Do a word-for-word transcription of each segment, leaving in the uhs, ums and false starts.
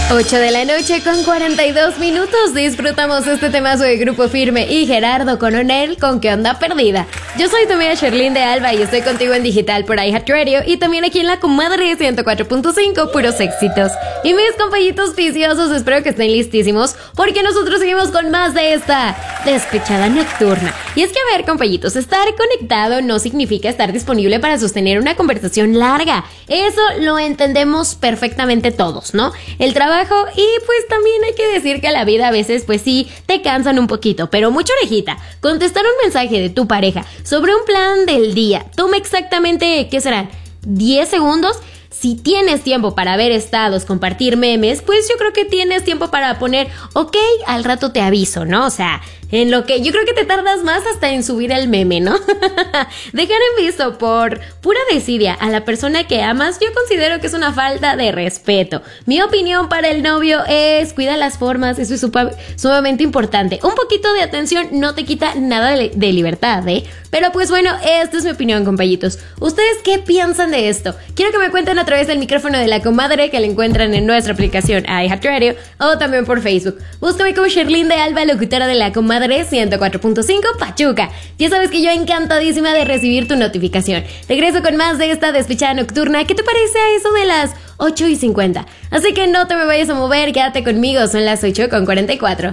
ocho de la noche con cuarenta y dos minutos. Disfrutamos este temazo de Grupo Firme y Gerardo Coronel con ¿Qué onda perdida? Yo soy tu amiga Sherlyn de Alba y estoy contigo en digital por iHeartRadio y también aquí en La Comadre ciento cuatro punto cinco, puros éxitos. Y mis compañitos viciosos, espero que estén listísimos porque nosotros seguimos con más de esta despechada nocturna. Y es que a ver, compañitos, estar conectado no significa estar disponible para sostener una conversación larga. Eso lo entendemos perfectamente todos, ¿no? El trabajo y pues también hay que decir que la vida a veces pues sí te cansan un poquito, pero mucha orejita. Contestar un mensaje de tu pareja sobre un plan del día toma exactamente, ¿qué serán? diez segundos. Si tienes tiempo para ver estados, compartir memes, pues yo creo que tienes tiempo para poner ok, al rato te aviso, ¿no? O sea, en lo que yo creo que te tardas más hasta en subir el meme, ¿no? Dejar en visto por pura desidia a la persona que amas, yo considero que es una falta de respeto. Mi opinión para el novio es cuida las formas, eso es supa- sumamente importante. Un poquito de atención no te quita nada de, de libertad, ¿eh? Pero pues bueno, esta es mi opinión, compañitos. ¿Ustedes qué piensan de esto? Quiero que me cuenten a través del micrófono de La Comadre, que la encuentran en nuestra aplicación iHeartRadio o también por Facebook. Búscame como Sherlyn de Alba, locutora de La Comadre ciento cuatro punto cinco Pachuca. Ya sabes que yo encantadísima de recibir tu notificación. Regreso con más de esta despechada nocturna. ¿Qué te parece a eso de las ocho y cincuenta? Así que no te me vayas a mover, quédate conmigo, son las ocho con cuarenta y cuatro.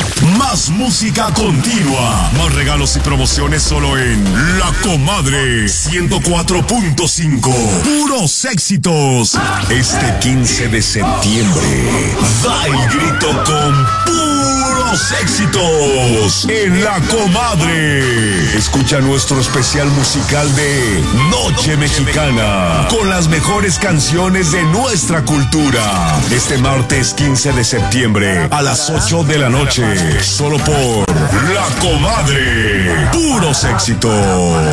Más música continua, más regalos y promociones solo en La Comadre ciento cuatro punto cinco. Puros éxitos. Este quince de septiembre, da el grito con puros éxitos en La Comadre. Escucha nuestro especial musical de Noche Mexicana con las mejores canciones de nuestra cultura. Este martes quince de septiembre a las ocho de la noche. Solo por La Comadre. Puros éxitos.